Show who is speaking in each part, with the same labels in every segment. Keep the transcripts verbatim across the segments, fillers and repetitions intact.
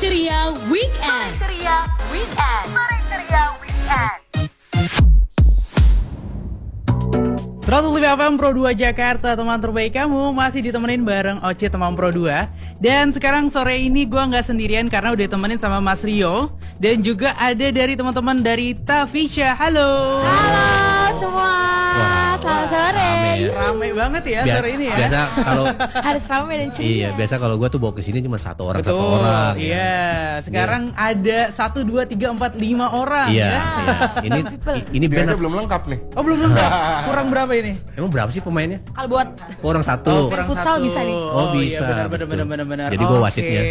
Speaker 1: Ceria Weekend. Sore Ceria Weekend. Sore Ceria Weekend.
Speaker 2: seratus lima F M Pro dua Jakarta, teman terbaik kamu masih ditemenin bareng Oce teman Pro dua. Dan sekarang sore ini gue gak sendirian karena udah temenin sama Mas Rio. Dan juga ada dari teman-teman dari Tafisha. Halo.
Speaker 3: Halo semua,
Speaker 4: Wah,
Speaker 3: selamat sore.
Speaker 4: rame ya.
Speaker 2: Rame banget ya
Speaker 4: Biasa,
Speaker 2: sore ini ya.
Speaker 4: biasa kalau
Speaker 3: Harus rame dan ceria.
Speaker 4: iya biasa kalau gue tuh bawa ke sini cuma satu orang
Speaker 2: Betul,
Speaker 4: satu orang.
Speaker 2: iya. Sekarang ada satu, dua, tiga, empat, lima orang
Speaker 4: Iya.
Speaker 2: ya.
Speaker 4: iya. Ini ini
Speaker 5: Dia
Speaker 4: band
Speaker 5: aja belum lengkap nih.
Speaker 2: Oh belum lengkap. Kurang berapa ini?
Speaker 4: emang berapa sih pemainnya?
Speaker 3: Kalau buat
Speaker 4: Oh, orang satu.
Speaker 2: kurang
Speaker 3: futsal
Speaker 2: satu.
Speaker 3: bisa nih.
Speaker 4: Oh, bisa,
Speaker 2: Iya, benar benar
Speaker 4: betul.
Speaker 2: benar benar benar.
Speaker 4: Jadi gua
Speaker 2: Oke.
Speaker 4: wasitnya.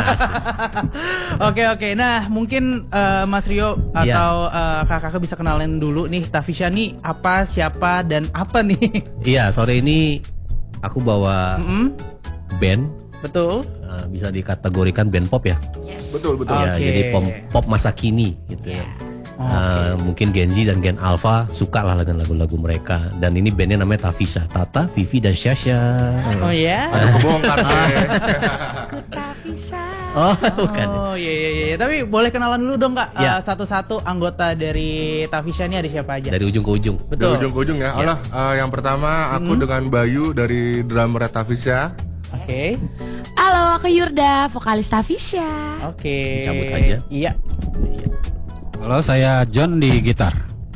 Speaker 2: Oke oke. Nah, mungkin eh, Mas Rio
Speaker 4: Iya.
Speaker 2: atau eh, kakak-kakak bisa kenalin dulu nih Tafisha nih apa, siapa dan apa nih?
Speaker 4: Iya, sore ini aku bawa
Speaker 2: Mm-mm,
Speaker 4: band
Speaker 2: betul.
Speaker 4: eh, bisa dikategorikan band pop ya.
Speaker 5: Betul betul.
Speaker 4: Ya,
Speaker 2: Oke.
Speaker 4: jadi pop, pop masa kini gitu ya. Eh, mungkin Gen Z dan Gen Alpha suka lah dengan lagu-lagu mereka. Dan ini bandnya namanya Tafisha, Tata, Vivi dan Syasha.
Speaker 2: Oh ya.
Speaker 5: Ada kebongkar deh.
Speaker 3: Ku tak bisa.
Speaker 4: Oh, bukan.
Speaker 2: Oh iya iya iya. Tapi boleh kenalan dulu dong Kak.
Speaker 4: Iya.
Speaker 2: Eh, satu-satu anggota dari Tafisha ini ada siapa aja?
Speaker 4: Dari ujung ke ujung.
Speaker 5: Dari
Speaker 2: Betul.
Speaker 5: ujung ke ujung ya. Allah, eh, yang pertama aku dengan Bayu dari drummer Tafisha.
Speaker 2: Oke.
Speaker 3: Halo, aku Yurda, vokalis Tafisha.
Speaker 2: Oke.
Speaker 4: Dicabut aja.
Speaker 2: Iya.
Speaker 6: Halo, saya John di gitar.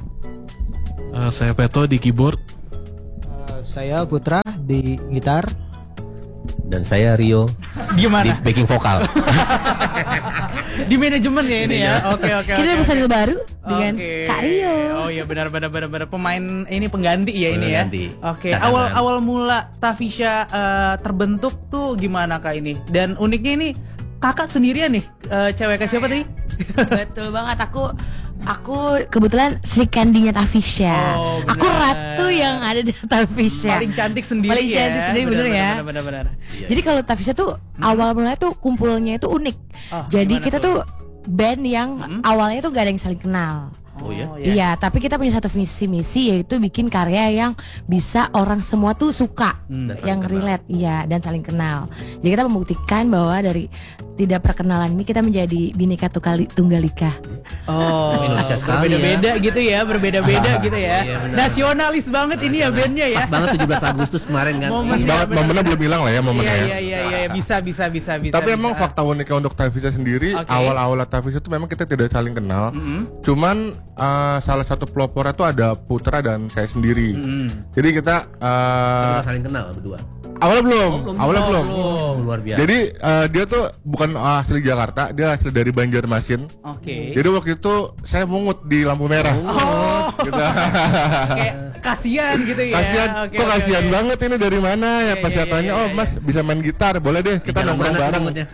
Speaker 7: Eh, saya Peto di keyboard.
Speaker 8: Uh, saya Putra di gitar.
Speaker 4: Dan saya Rio di
Speaker 2: Gimana?
Speaker 4: backing vokal.
Speaker 2: Di manajemen ya ini ya. Oke oke.
Speaker 3: Kita
Speaker 2: oke.
Speaker 3: ada personil baru dengan
Speaker 2: Oke.
Speaker 3: Kak Rio.
Speaker 2: Oh iya benar benar benar benar pemain ini pengganti ya ini ya.
Speaker 4: Pengganti.
Speaker 2: Oke.
Speaker 4: Cadangan.
Speaker 2: Awal awal mula Tafisha eh, terbentuk tuh gimana Kak ini? Dan uniknya ini kakak sendirian nih. Eh, cewek ke siapa tadi?
Speaker 3: Betul banget, aku aku kebetulan Sri Kandinya Tafisha.
Speaker 2: Oh,
Speaker 3: Aku
Speaker 2: benar.
Speaker 3: ratu yang ada di Tafisha.
Speaker 2: Paling cantik sendiri
Speaker 3: Paling
Speaker 2: ya.
Speaker 3: cantik sendiri, bener ya?
Speaker 2: Benar benar benar.
Speaker 3: Jadi kalau Tafisha tuh awal mulanya tuh kumpulnya itu unik.
Speaker 2: Oh,
Speaker 3: Jadi
Speaker 2: gimana
Speaker 3: kita
Speaker 2: tuh?
Speaker 3: tuh band yang
Speaker 2: Hmm?
Speaker 3: awalnya tuh gak ada yang saling kenal.
Speaker 4: Oh ya?
Speaker 3: Iya, tapi kita punya satu visi misi yaitu bikin karya yang bisa orang semua tuh suka,
Speaker 2: Hmm.
Speaker 4: Dan saling
Speaker 3: yang
Speaker 4: kenal.
Speaker 3: relate, iya, dan saling kenal. Jadi kita membuktikan bahwa dari tidak perkenalan ini kita menjadi Bhinneka Tukali- Tunggal Ika.
Speaker 2: Oh,
Speaker 4: Indonesia sekali
Speaker 2: berbeda-beda gitu ya, berbeda-beda gitu ya.
Speaker 4: Iya, benar.
Speaker 2: Nasionalis banget ini ya bandnya ya.
Speaker 4: Pas banget tujuh belas Agustus kemarin kan.
Speaker 2: Momen
Speaker 5: Pas banget
Speaker 2: benar.
Speaker 5: momennya belum hilang lah ya momennya
Speaker 2: Iya
Speaker 5: ya.
Speaker 2: iya iya iya bisa bisa bisa bisa.
Speaker 5: Tapi
Speaker 2: bisa.
Speaker 5: emang fakta uniknya untuk Tafisha sendiri,
Speaker 2: Oke.
Speaker 5: awal-awal Tafisha tuh memang kita tidak saling kenal.
Speaker 2: Mm-mm.
Speaker 5: Cuman eh, salah satu pelopornya tuh ada Putra dan saya sendiri.
Speaker 2: Mm.
Speaker 5: Jadi kita eh,
Speaker 4: Kita saling kenal berdua.
Speaker 5: awalnya belum, awalnya belum.
Speaker 4: Oh, luar biasa.
Speaker 5: Jadi eh, dia tuh bukan asli Jakarta, dia asli dari Banjarmasin.
Speaker 2: Oke.
Speaker 5: Jadi waktu itu saya mungut di lampu merah.
Speaker 2: Oh.
Speaker 5: Gitu.
Speaker 2: Kayak kasihan gitu ya.
Speaker 5: Kasihan,
Speaker 2: Oke,
Speaker 5: kok
Speaker 2: oke,
Speaker 5: kasihan
Speaker 2: oke.
Speaker 5: banget ini dari mana ya?
Speaker 2: Iya,
Speaker 5: Pas
Speaker 2: iya,
Speaker 5: saya
Speaker 2: iya,
Speaker 5: tanya,
Speaker 2: iya,
Speaker 5: oh
Speaker 2: iya.
Speaker 5: Mas bisa main gitar, boleh deh
Speaker 4: Di
Speaker 5: kita
Speaker 4: jalan
Speaker 5: nongkrong
Speaker 4: mana
Speaker 5: bareng.
Speaker 4: tuh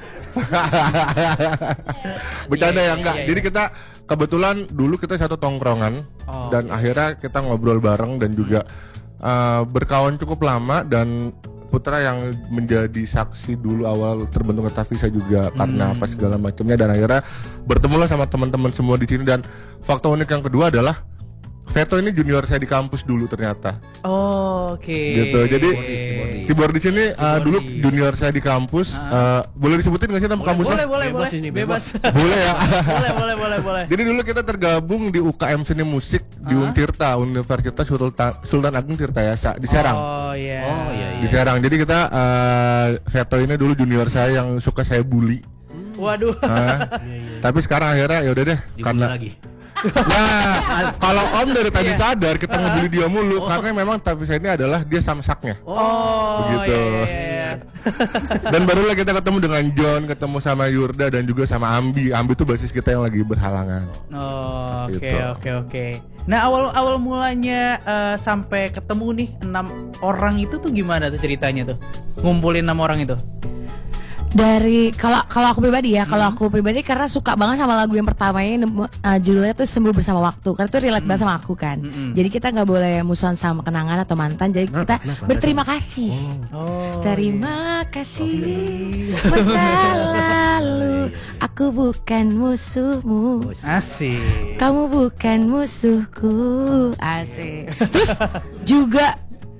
Speaker 5: Bercanda
Speaker 2: Iya,
Speaker 5: ya
Speaker 2: iya,
Speaker 5: enggak.
Speaker 2: iya, iya.
Speaker 5: Jadi kita kebetulan dulu kita satu tongkrongan
Speaker 2: Oh,
Speaker 5: dan akhirnya kita ngobrol bareng dan juga uh, berkawan cukup lama dan Putra yang menjadi saksi dulu awal terbentuknya Tafisha juga karena apa segala macamnya dan akhirnya bertemulah sama teman-teman semua di sini dan fakta unik yang kedua adalah Veto ini junior saya di kampus dulu ternyata.
Speaker 2: Oh, oke.
Speaker 5: Gitu, jadi-
Speaker 4: Keyboardis,
Speaker 5: Keyboard di sini uh, dulu junior saya di kampus. Uh, boleh disebutin nggak sih nama
Speaker 2: Boleh
Speaker 5: kampusnya?
Speaker 2: boleh
Speaker 4: Bebas
Speaker 2: boleh.
Speaker 4: ini,
Speaker 2: Bebas.
Speaker 5: Boleh ya.
Speaker 2: boleh boleh boleh boleh.
Speaker 5: Jadi dulu kita tergabung di U K M Seni Musik di
Speaker 2: Ah.
Speaker 5: Untirta, Universitas Sultan, Sultan Agung Tirtayasa di Serang.
Speaker 2: Oh iya.
Speaker 4: Oh, iya,
Speaker 5: Di Serang. Jadi kita uh, Veto ini dulu junior saya yang suka saya bully.
Speaker 2: Waduh.
Speaker 5: Hah? Tapi sekarang akhirnya ya udah deh
Speaker 4: Dibully
Speaker 5: karena
Speaker 4: lagi.
Speaker 5: nah kalau Om dari tadi
Speaker 2: Iya.
Speaker 5: sadar kita ngebully dia mulu karena memang Tafisha ini adalah dia samsaknya.
Speaker 2: Oh,
Speaker 5: Begitu.
Speaker 2: iya, iya, iya.
Speaker 5: Dan barulah kita ketemu dengan John, ketemu sama Yurda dan juga sama Ambi. Ambi itu basis kita yang lagi berhalangan.
Speaker 2: Oh, oke
Speaker 5: Gitu.
Speaker 2: oke oke. Nah, awal awal mulanya eh, sampai ketemu nih enam orang itu tuh gimana tuh ceritanya tuh? Ngumpulin enam orang itu.
Speaker 3: Dari kalau kalau aku pribadi ya, kalau aku pribadi karena suka banget sama lagu yang pertama ini uh, judulnya tuh Sembuh Bersama Waktu. Karena itu relate banget sama aku kan.
Speaker 2: Mm-mm.
Speaker 3: Jadi kita nggak boleh musuhan sama kenangan atau mantan. Jadi kita
Speaker 4: kenapa?
Speaker 3: berterima kasih.
Speaker 2: Oh.
Speaker 3: Terima kasih masa lalu, aku bukan musuhmu,
Speaker 2: Asik.
Speaker 3: kamu bukan musuhku. Asik. Terus juga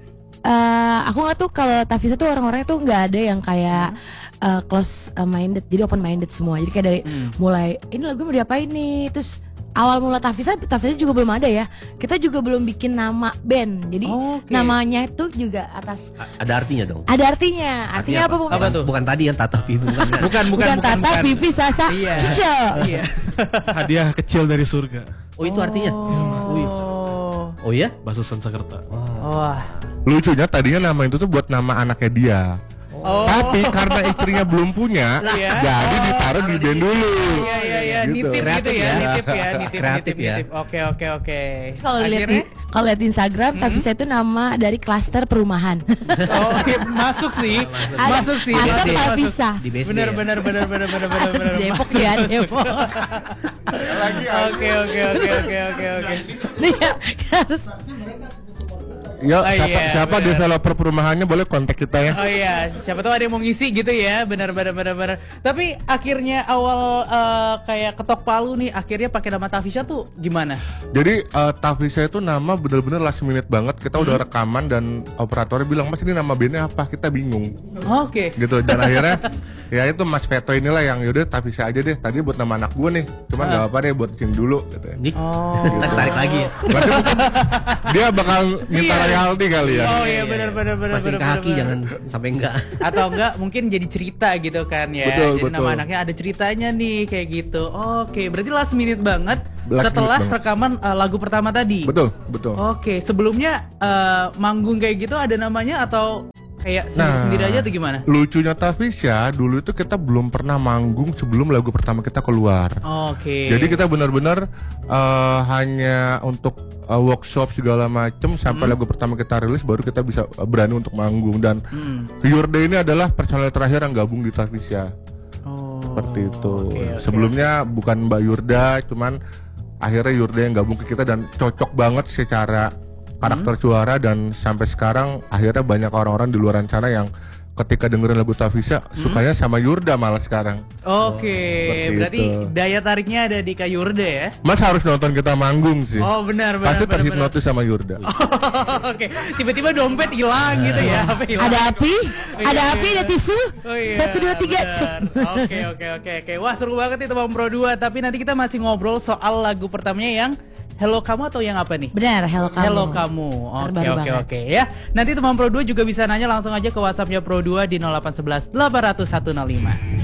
Speaker 3: eh, aku nggak tuh kalau Tavisa tuh orang-orangnya tuh nggak ada yang kayak eh, close eh, minded, jadi open minded semua. Jadi kayak dari mulai ini lagu mau diapain nih, terus awal mula Tavisa, Tavisa juga belum ada ya. Kita juga belum bikin nama band. Jadi
Speaker 2: Oke.
Speaker 3: namanya itu juga atas
Speaker 4: A- Ada artinya dong.
Speaker 3: ada artinya. Artinya, apa, Bu?
Speaker 2: Apa tuh?
Speaker 4: Bukan tadi yang Tata Vivi bukan. kan?
Speaker 2: Bukan, bukan,
Speaker 3: Bukan,
Speaker 2: bukan,
Speaker 3: Tata,
Speaker 2: bukan.
Speaker 3: Vivi, Sasa,
Speaker 2: Iya.
Speaker 3: Cica.
Speaker 2: Iya.
Speaker 7: Hadiah kecil dari surga.
Speaker 4: Oh itu artinya. Oh, iya.
Speaker 2: Oh.
Speaker 4: Oh ya?
Speaker 7: Bahasa Sanskerta.
Speaker 2: Wah.
Speaker 5: Lucunya tadinya nama itu tuh buat nama anaknya dia.
Speaker 2: Oh.
Speaker 5: Tapi karena istrinya belum punya,
Speaker 2: Iya.
Speaker 5: jadi ditaruh di band dulu.
Speaker 2: Iya iya iya,
Speaker 5: Gitu.
Speaker 2: nitip gitu
Speaker 4: Kreatif
Speaker 2: ya,
Speaker 4: ya.
Speaker 2: nitip ya, nitip
Speaker 4: Kreatif
Speaker 2: nitip
Speaker 4: ya.
Speaker 2: nitip. Oke oke oke.
Speaker 3: Terus kalau lihat di
Speaker 2: Akhirnya-
Speaker 3: kalau lihat di Instagram, Tavisa itu nama dari klaster perumahan.
Speaker 2: Oh, iya, masuk sih.
Speaker 3: Ada
Speaker 2: Masuk sih.
Speaker 3: klaster
Speaker 2: masuk, masuk.
Speaker 3: Tavisa.
Speaker 4: Di B S D.
Speaker 2: Bener
Speaker 4: ya?
Speaker 2: bener bener bener bener bener
Speaker 3: Ada
Speaker 2: bener.
Speaker 3: di Depok
Speaker 2: Masuk,
Speaker 3: ya,
Speaker 2: masuk.
Speaker 3: Depok.
Speaker 2: Oke oke oke oke oke oke.
Speaker 3: Nih ya, harus
Speaker 5: Ya,
Speaker 2: Oh,
Speaker 5: siapa,
Speaker 2: iya,
Speaker 5: siapa
Speaker 2: benar.
Speaker 5: developer perumahannya boleh kontak kita ya.
Speaker 2: Oh iya, siapa tahu ada yang mau ngisi gitu ya, benar benar benar benar. Tapi akhirnya awal eh, kayak ketok palu nih, akhirnya pakai nama Tavisa tuh gimana?
Speaker 5: Jadi uh, Tavisa itu nama bener-bener last minute banget. Kita udah rekaman dan operatornya bilang, "Mas, ini nama bandnya apa?" Kita bingung.
Speaker 2: Oke.
Speaker 5: Gitu, dan akhirnya ya itu Mas Veto inilah yang yaudah Tavisa aja deh. Tadi buat nama anak gue nih, cuman
Speaker 2: Ah.
Speaker 5: gak apa deh buat sini dulu gitu.
Speaker 4: Nih.
Speaker 2: Oh.
Speaker 4: Tarik lagi ya.
Speaker 5: Berarti mungkin dia bakal minta
Speaker 2: Iya.
Speaker 5: royalti kali ya.
Speaker 2: Oh iya benar benar benar
Speaker 4: Pasang
Speaker 2: benar.
Speaker 4: kaki
Speaker 2: benar.
Speaker 4: jangan sampai enggak.
Speaker 2: Atau enggak mungkin jadi cerita gitu kan ya.
Speaker 5: Betul,
Speaker 2: jadi
Speaker 5: betul.
Speaker 2: nama anaknya ada ceritanya nih kayak gitu. Oke, berarti last minute banget
Speaker 5: Last
Speaker 2: setelah
Speaker 5: minute banget.
Speaker 2: rekaman uh, lagu pertama tadi.
Speaker 5: Betul, betul.
Speaker 2: Oke, sebelumnya uh, manggung kayak gitu ada namanya atau kayak sendiri,
Speaker 5: Nah.
Speaker 2: sendiri aja atau gimana?
Speaker 5: Lucunya Tavisa, dulu itu kita belum pernah manggung sebelum lagu pertama kita keluar.
Speaker 2: Oke.
Speaker 5: Jadi kita benar-benar uh, hanya untuk uh, workshop segala macem sampai
Speaker 2: Hmm.
Speaker 5: lagu pertama kita rilis baru kita bisa uh, berani untuk manggung. Dan
Speaker 2: Hmm.
Speaker 5: Yurde ini adalah personel terakhir yang gabung di Tavisa.
Speaker 2: Oh,
Speaker 5: Seperti itu.
Speaker 2: oke, oke.
Speaker 5: Sebelumnya bukan Mbak Yurda, cuman akhirnya Yurda yang gabung ke kita dan cocok banget secara karakter
Speaker 2: Hmm.
Speaker 5: suara, dan sampai sekarang akhirnya banyak orang-orang di luar sana yang ketika dengerin lagu Tavisa
Speaker 2: Hmm.
Speaker 5: sukanya sama Yurda malah sekarang.
Speaker 2: Oke,
Speaker 5: seperti
Speaker 2: berarti
Speaker 5: itu.
Speaker 2: daya tariknya ada di Kak Yurde ya?
Speaker 5: Mas harus nonton kita manggung sih.
Speaker 2: Oh benar benar.
Speaker 5: Pasti
Speaker 2: benar,
Speaker 5: terhipnotis sama Yurda.
Speaker 2: benar. Oke, tiba-tiba dompet hilang gitu ya? Apa hilang?
Speaker 3: ada api,
Speaker 2: Iya,
Speaker 3: ada
Speaker 2: iya,
Speaker 3: api,
Speaker 2: iya.
Speaker 3: ada tisu.
Speaker 2: Oh iya,
Speaker 3: Satu dua tiga,
Speaker 2: benar.
Speaker 3: cek.
Speaker 2: Oke oke oke oke. Wah seru banget nih teman Pro dua. Tapi nanti kita masih ngobrol soal lagu pertamanya yang Hello Kamu atau yang apa nih?
Speaker 3: Benar, hello kamu.
Speaker 2: Hello Kamu. Oke
Speaker 3: Terbaru
Speaker 2: oke
Speaker 3: banget.
Speaker 2: oke ya. Nanti teman Pro dua juga bisa nanya langsung aja ke WhatsAppnya Pro dua di nol delapan satu satu delapan nol nol satu nol lima.